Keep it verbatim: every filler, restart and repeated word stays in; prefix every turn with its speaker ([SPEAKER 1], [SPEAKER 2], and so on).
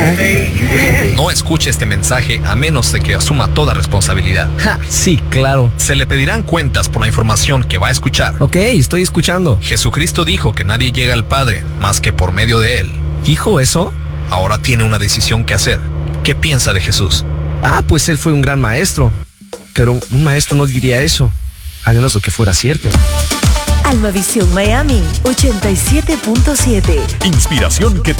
[SPEAKER 1] No escuche este mensaje a menos de que asuma toda responsabilidad.
[SPEAKER 2] Ja, sí, claro.
[SPEAKER 1] Se le pedirán cuentas por la información que va a escuchar.
[SPEAKER 2] Ok, estoy escuchando.
[SPEAKER 1] Jesucristo dijo que nadie llega al Padre más que por medio de Él.
[SPEAKER 2] ¿Dijo eso?
[SPEAKER 1] Ahora tiene una decisión que hacer. ¿Qué piensa de Jesús?
[SPEAKER 2] Ah, pues él fue un gran maestro. Pero un maestro no diría eso, a menos de que fuera cierto.
[SPEAKER 3] Almavisión Miami ochenta y siete punto siete.
[SPEAKER 4] Inspiración que te